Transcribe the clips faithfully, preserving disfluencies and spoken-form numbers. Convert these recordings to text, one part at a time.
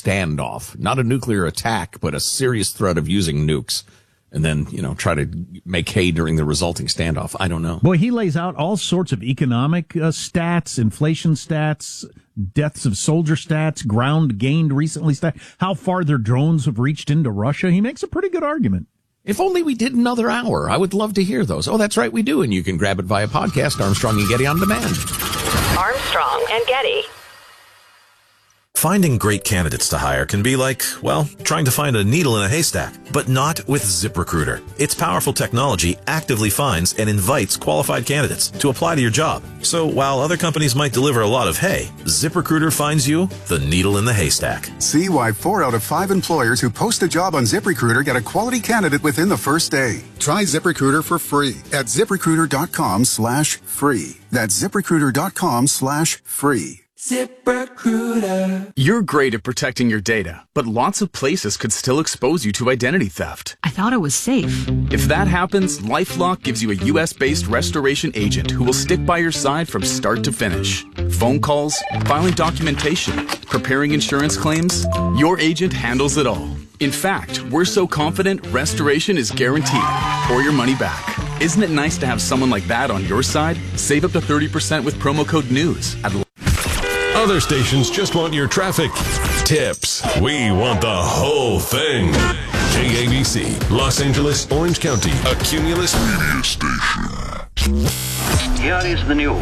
standoff, not a nuclear attack, but a serious threat of using nukes. And then, you know, try to make hay during the resulting standoff. I don't know. Boy, he lays out all sorts of economic uh, stats, inflation stats, deaths of soldier stats, ground gained recently stats, how far their drones have reached into Russia. He makes a pretty good argument. If only we did another hour. I would love to hear those. Oh, that's right, we do. And you can grab it via podcast, Armstrong and Getty On Demand. Armstrong and Getty. Finding great candidates to hire can be like, well, trying to find a needle in a haystack, but not with ZipRecruiter. Its powerful technology actively finds and invites qualified candidates to apply to your job. So while other companies might deliver a lot of hay, ZipRecruiter finds you the needle in the haystack. See why four out of five employers who post a job on ZipRecruiter get a quality candidate within the first day. Try ZipRecruiter for free at ZipRecruiter.com slash free. That's ZipRecruiter.com slash free. ZipRecruiter. You're great at protecting your data, but lots of places could still expose you to identity theft. I thought it was safe. If that happens, LifeLock gives you a U S-based restoration agent who will stick by your side from start to finish. Phone calls, filing documentation, preparing insurance claims, your agent handles it all. In fact, we're so confident restoration is guaranteed or your money back. Isn't it nice to have someone like that on your side? Save up to thirty percent with promo code NEWS at Other stations just want your traffic tips. We want the whole thing. K A B C, Los Angeles, Orange County, a Cumulus media station. Here is the news.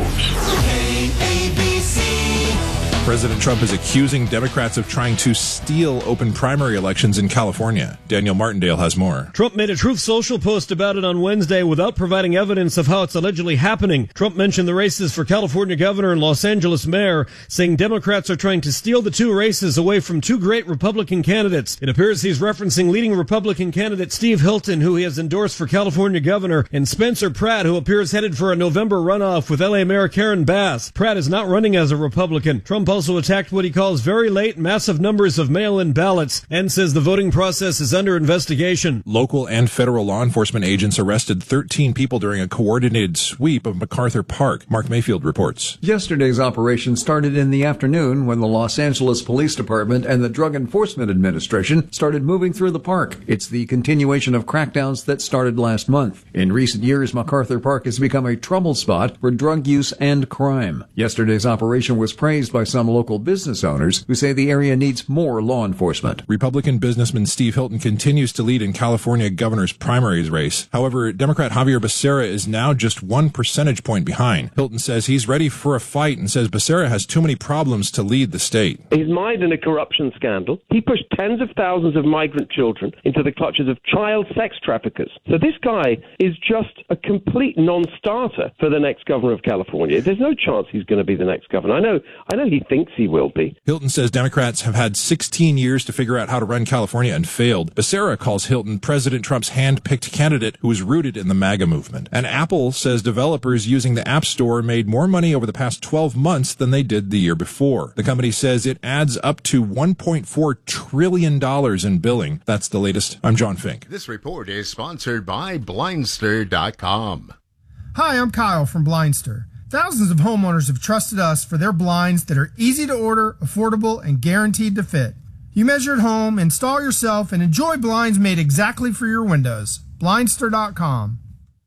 K A B C. President Trump is accusing Democrats of trying to steal open primary elections in California. Daniel Martindale has more. Trump made a Truth Social post about it on Wednesday without providing evidence of how it's allegedly happening. Trump mentioned the races for California governor and Los Angeles mayor, saying Democrats are trying to steal the two races away from two great Republican candidates. It appears he's referencing leading Republican candidate Steve Hilton, who he has endorsed for California governor, and Spencer Pratt, who appears headed for a November runoff with L A Mayor Karen Bass. Pratt is not running as a Republican. Trump also attacked what he calls very late, massive numbers of mail-in ballots and says the voting process is under investigation. Local and federal law enforcement agents arrested thirteen people during a coordinated sweep of MacArthur Park. Mark Mayfield reports. Yesterday's operation started in the afternoon when the Los Angeles Police Department and the Drug Enforcement Administration started moving through the park. It's the continuation of crackdowns that started last month. In recent years, MacArthur Park has become a trouble spot for drug use and crime. Yesterday's operation was praised by some local business owners who say the area needs more law enforcement. Republican businessman Steve Hilton continues to lead in California governor's primaries race. However, Democrat Javier Becerra is now just one percentage point behind. Hilton says he's ready for a fight and says Becerra has too many problems to lead the state. He's mired in a corruption scandal. He pushed tens of thousands of migrant children into the clutches of child sex traffickers. So this guy is just a complete non-starter for the next governor of California. There's no chance he's going to be the next governor. I know, I know he thinks he will be. Hilton says Democrats have had sixteen years to figure out how to run California and failed. Becerra calls Hilton President Trump's hand-picked candidate who is rooted in the MAGA movement. And Apple says developers using the App Store made more money over the past twelve months than they did the year before. The company says it adds up to one point four trillion dollars in billing. That's the latest. I'm John Fink. This report is sponsored by Blindster dot com. Hi, I'm Kyle from Blindster. Thousands of homeowners have trusted us for their blinds that are easy to order, affordable, and guaranteed to fit. You measure at home, install yourself, and enjoy blinds made exactly for your windows. Blindster dot com.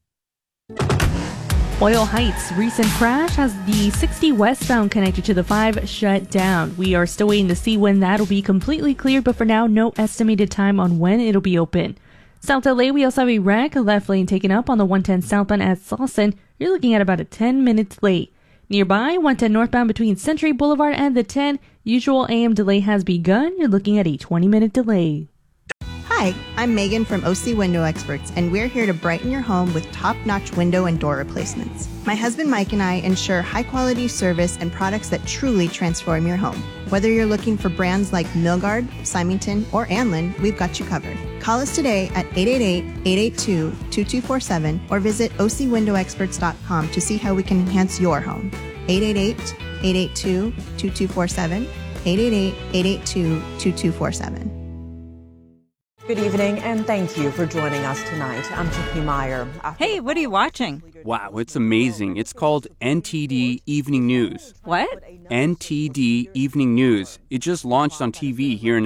Oil Heights' recent crash has the sixty westbound connected to the five shut down. We are still waiting to see when that'll be completely cleared, but for now, no estimated time on when it'll be open. South L A, we also have a wreck, left lane taken up on the one ten southbound at Slauson. You're looking at about a ten minutes late. Nearby, one ten northbound between Century Boulevard and the ten, usual A M delay has begun. You're looking at a twenty minute delay. Hi, I'm Megan from O C Window Experts, and we're here to brighten your home with top-notch window and door replacements. My husband Mike and I ensure high-quality service and products that truly transform your home. Whether you're looking for brands like Milgard, Symington, or Anlin, we've got you covered. Call us today at eight eight eight, eight eight two, two two four seven or visit O C window experts dot com to see how we can enhance your home. eight eight eight, eight eight two, two two four seven, eight eight eight, eight eight two, two two four seven. Good evening, and thank you for joining us tonight. I'm Tiffany Meyer. Hey, what are you watching? Wow, it's amazing. It's called N T D Evening News. What? N T D Evening News. It just launched on T V here in